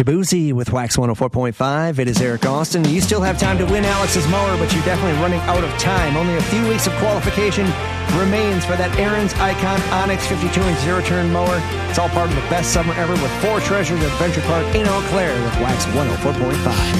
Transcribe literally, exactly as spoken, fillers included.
Shabuzi with Wax one oh four point five. It is Eric Austin. You still have time to win Alex's mower, but you're definitely running out of time. Only a few weeks of qualification remains for that Aaron's Icon Onyx fifty-two inch zero-turn mower. It's all part of the best summer ever with four treasures Adventure Park in Eau Claire with Wax one oh four point five.